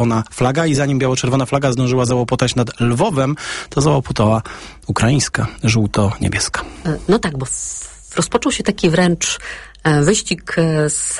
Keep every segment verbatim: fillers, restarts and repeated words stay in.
biało-czerwona flaga i zanim biało-czerwona flaga zdążyła załopotać nad Lwowem, to załopotała ukraińska, żółto-niebieska. No tak, bo w, rozpoczął się taki wręcz wyścig z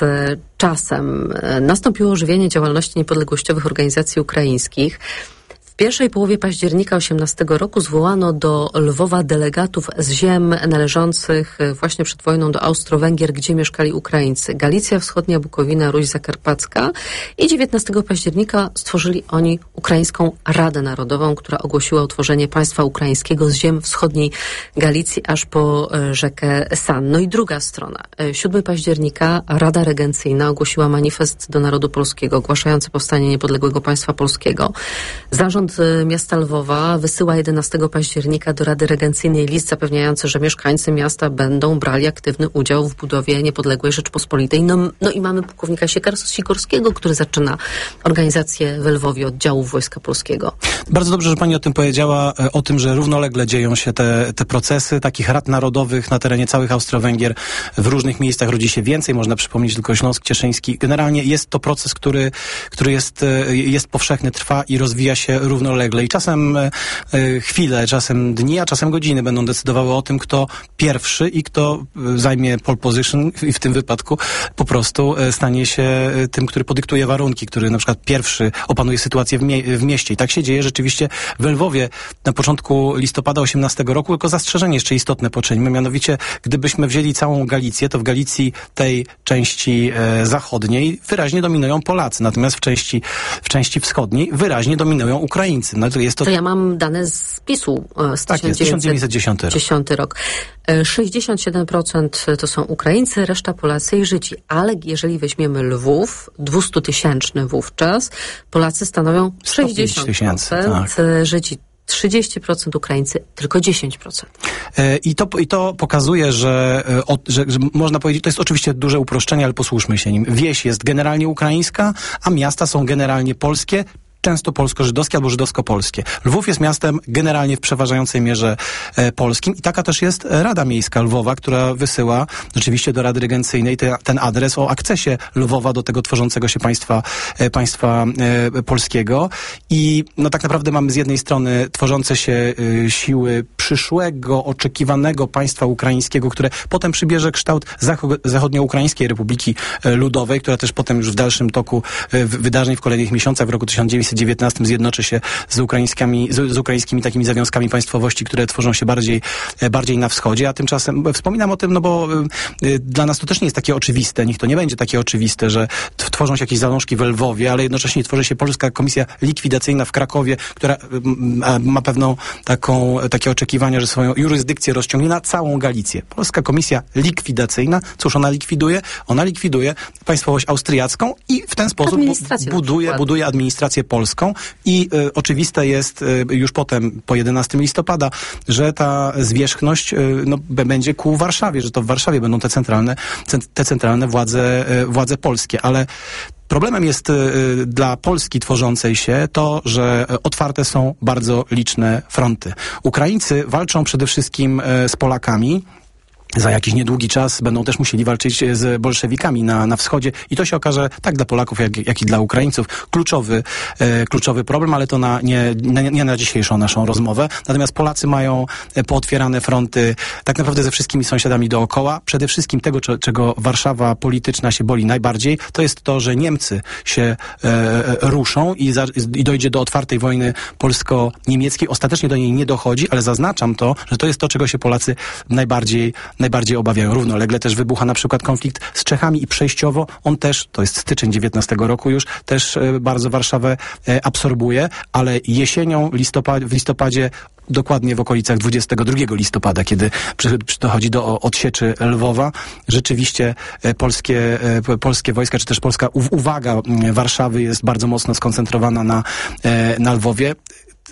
czasem. Nastąpiło ożywienie działalności niepodległościowych organizacji ukraińskich. W pierwszej połowie października osiemnastego roku zwołano do Lwowa delegatów z ziem należących właśnie przed wojną do Austro-Węgier, gdzie mieszkali Ukraińcy. Galicja Wschodnia, Bukowina, Ruś Zakarpacka i dziewiętnastego października stworzyli oni Ukraińską Radę Narodową, która ogłosiła utworzenie państwa ukraińskiego z ziem wschodniej Galicji aż po rzekę San. No i druga strona. siódmego października Rada Regencyjna ogłosiła manifest do narodu polskiego ogłaszający powstanie niepodległego państwa polskiego. Zarząd miasta Lwowa wysyła jedenastego października do Rady Regencyjnej list zapewniający, że mieszkańcy miasta będą brali aktywny udział w budowie niepodległej Rzeczpospolitej. No, no i mamy pułkownika Sikorskiego, który zaczyna organizację w Lwowie oddziałów Wojska Polskiego. Bardzo dobrze, że pani o tym powiedziała, o tym, że równolegle dzieją się te, te procesy takich rad narodowych na terenie całych Austro-Węgier. W różnych miejscach rodzi się więcej, można przypomnieć tylko Śląsk Cieszyński. Generalnie jest to proces, który, który jest, jest powszechny, trwa i rozwija się równolegle. I czasem e, chwile, czasem dni, a czasem godziny będą decydowały o tym, kto pierwszy i kto zajmie pole position i w tym wypadku po prostu e, stanie się tym, który podyktuje warunki, który na przykład pierwszy opanuje sytuację w, mie- w mieście. I tak się dzieje rzeczywiście w Lwowie na początku listopada osiemnastego roku, tylko zastrzeżenie jeszcze istotne poczyńmy, mianowicie gdybyśmy wzięli całą Galicję, to w Galicji tej części e, zachodniej wyraźnie dominują Polacy, natomiast w części, w części wschodniej wyraźnie dominują Ukraińcy. No to jest to... to ja mam dane z PiSu z tak jest, tysiąc dziewięćset dziesiąty rok. sześćdziesiąt siedem procent to są Ukraińcy, reszta Polacy i Żydzi. Ale jeżeli weźmiemy Lwów, dwustutysięczny wówczas, Polacy stanowią sześćdziesiąt procent, tak. Żydzi trzydzieści procent, Ukraińcy tylko dziesięć procent. I to, i to pokazuje, że, że, że można powiedzieć, to jest oczywiście duże uproszczenie, ale posłuszmy się nim. Wieś jest generalnie ukraińska, a miasta są generalnie polskie, często polsko-żydowskie albo żydowsko-polskie. Lwów jest miastem generalnie w przeważającej mierze e, polskim i taka też jest Rada Miejska Lwowa, która wysyła rzeczywiście do Rady Regencyjnej te, ten adres o akcesie Lwowa do tego tworzącego się państwa, e, państwa e, polskiego. I no tak naprawdę mamy z jednej strony tworzące się e, siły przyszłego, oczekiwanego państwa ukraińskiego, które potem przybierze kształt Zach- Zachodnioukraińskiej Republiki e, Ludowej, która też potem już w dalszym toku e, wydarzeń w kolejnych miesiącach w roku tysiąc dziewięćset dziewiętnastym zjednoczy się z ukraińskimi, z, z ukraińskimi takimi zawiązkami państwowości, które tworzą się bardziej, bardziej na wschodzie, a tymczasem wspominam o tym, no bo y, dla nas to też nie jest takie oczywiste, niech to nie będzie takie oczywiste, że t- tworzą się jakieś zalążki we Lwowie, ale jednocześnie tworzy się Polska Komisja Likwidacyjna w Krakowie, która y, y, ma pewną taką, takie oczekiwania, że swoją jurysdykcję rozciągnie na całą Galicję. Polska Komisja Likwidacyjna, cóż ona likwiduje? Ona likwiduje państwowość austriacką i w ten sposób bu- buduje, buduje administrację polską. I y, oczywiste jest y, już potem, po jedenastego listopada, że ta zwierzchność y, no, b- będzie ku Warszawie, że to w Warszawie będą te centralne, cent- te centralne władze, y, władze polskie. Ale problemem jest y, dla Polski tworzącej się to, że y, otwarte są bardzo liczne fronty. Ukraińcy walczą przede wszystkim y, z Polakami. Za jakiś niedługi czas będą też musieli walczyć z bolszewikami na, na wschodzie i to się okaże tak dla Polaków, jak, jak i dla Ukraińców kluczowy, e, kluczowy problem, ale to na, nie, nie, nie na dzisiejszą naszą rozmowę. Natomiast Polacy mają pootwierane fronty tak naprawdę ze wszystkimi sąsiadami dookoła. Przede wszystkim tego, czego Warszawa polityczna się boli najbardziej, to jest to, że Niemcy się e, ruszą i, za, i dojdzie do otwartej wojny polsko-niemieckiej. Ostatecznie do niej nie dochodzi, ale zaznaczam to, że to jest to, czego się Polacy najbardziej najbardziej obawiają. Równolegle też wybucha na przykład konflikt z Czechami i przejściowo on też, to jest styczeń dziewiętnastego roku już, też e, bardzo Warszawę e, absorbuje, ale jesienią, listopad, w listopadzie dokładnie w okolicach dwudziestego drugiego listopada, kiedy przy, przy, dochodzi do odsieczy Lwowa, rzeczywiście e, polskie, e, polskie wojska, czy też polska u, uwaga Warszawy jest bardzo mocno skoncentrowana na, e, na Lwowie.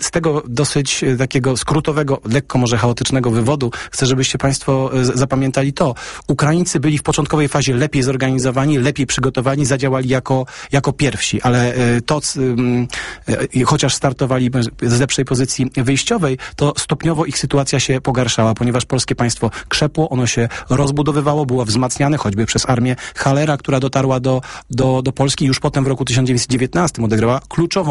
z tego dosyć takiego skrótowego, lekko może chaotycznego wywodu chcę, żebyście państwo zapamiętali to. Ukraińcy byli w początkowej fazie lepiej zorganizowani, lepiej przygotowani, zadziałali jako, jako pierwsi, ale to, chociaż startowali z lepszej pozycji wyjściowej, to stopniowo ich sytuacja się pogarszała, ponieważ polskie państwo krzepło, ono się rozbudowywało, było wzmacniane choćby przez armię Hallera, która dotarła do, do, do Polski i już potem w roku tysiąc dziewięćset dziewiętnastym odegrała kluczową